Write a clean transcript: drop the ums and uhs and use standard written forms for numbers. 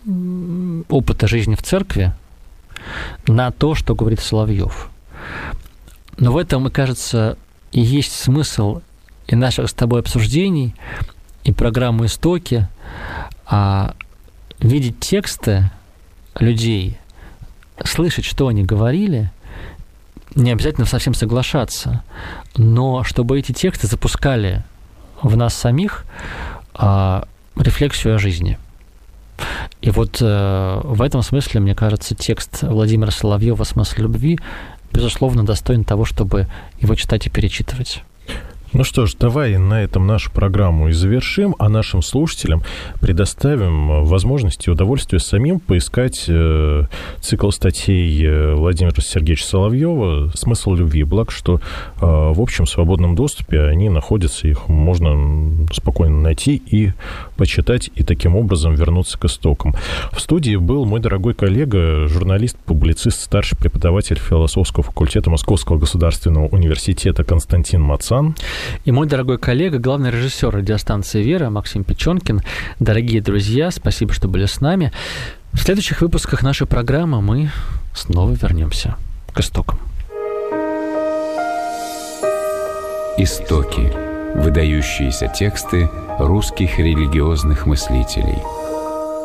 опыта жизни в церкви на то, что говорит Соловьев. Но в этом, мне кажется, и есть смысл и наших с тобой обсуждений, и программы «Истоки», видеть тексты людей, слышать, что они говорили, не обязательно совсем соглашаться, но чтобы эти тексты запускали в нас самих рефлексию о жизни. И вот в этом смысле, мне кажется, текст Владимира Соловьева «Смысл любви» безусловно достоин того, чтобы его читать и перечитывать. Ну что ж, давай на этом нашу программу и завершим, а нашим слушателям предоставим возможность и удовольствие самим поискать цикл статей Владимира Сергеевича Соловьева «Смысл любви». Благо, что в общем свободном доступе они находятся, их можно спокойно найти и почитать, и таким образом вернуться к истокам. В студии был мой дорогой коллега, журналист, публицист, старший преподаватель философского факультета Московского государственного университета Константин Мацан. И мой дорогой коллега, главный режиссер радиостанции «Вера» Максим Печенкин. Дорогие друзья, спасибо, что были с нами. В следующих выпусках нашей программы мы снова вернемся к истокам. Истоки. Выдающиеся тексты русских религиозных мыслителей.